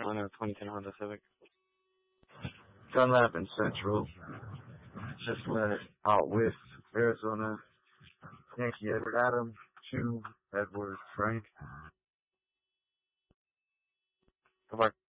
Honda, 2010 Honda Civic. Dunlap and Central. Just let it out with Arizona. Yankee Edward Adam. 2 Edward Frank. Goodbye.